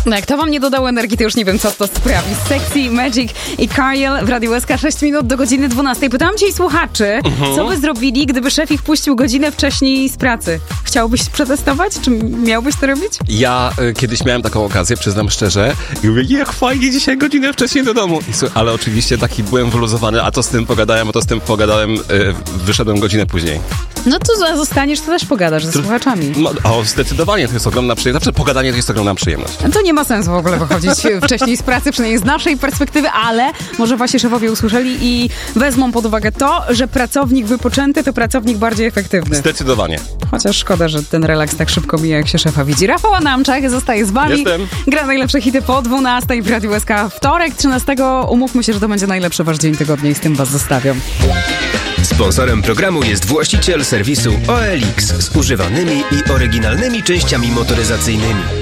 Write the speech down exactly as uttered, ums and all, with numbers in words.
No jak to wam nie dodało energii, to już nie wiem, co to sprawi. Sexy, Magic i Cariel w Radiu S K, sześć minut do godziny dwunastej. Pytałam dzisiaj słuchaczy, mhm. co by zrobili, gdyby szef ich puścił godzinę wcześniej z pracy? Chciałbyś przetestować? Czy miałbyś to robić? Ja y, kiedyś miałem taką okazję, przyznam szczerze, i mówię, jak fajnie, dzisiaj godzinę wcześniej do domu. I, słuch, ale oczywiście taki byłem wyluzowany, a to z tym pogadałem, a to z tym pogadałem, y, wyszedłem godzinę później. No to zostaniesz, to też pogadasz ze to, słuchaczami. No, o, zdecydowanie, to jest ogromna przyjemność. Zawsze pogadanie to jest ogromna przyjemność. To nie ma sensu w ogóle wychodzić wcześniej z pracy, przynajmniej z naszej perspektywy, ale może właśnie szefowie usłyszeli i wezmą pod uwagę to, że pracownik wypoczęty to pracownik bardziej efektywny. Zdecydowanie. Chociaż szkoda, że ten relaks tak szybko mija, jak się szefa widzi. Rafał Adamczak zostaje z wami. Jestem. Gra najlepsze hity po dwunastej w Radiu S K. Wtorek, trzynastego. Umówmy się, że to będzie najlepszy wasz dzień tygodnia i z tym was zostawiam. Sponsorem programu jest właściciel serwisu O L X z używanymi i oryginalnymi częściami motoryzacyjnymi.